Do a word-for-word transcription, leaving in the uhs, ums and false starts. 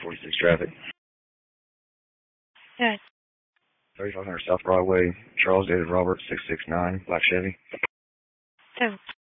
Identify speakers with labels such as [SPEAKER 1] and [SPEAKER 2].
[SPEAKER 1] forty-six traffic.
[SPEAKER 2] Yes.
[SPEAKER 1] thirty-five hundred South Broadway, Charles David Roberts, six six nine, black Chevy.
[SPEAKER 2] Seven.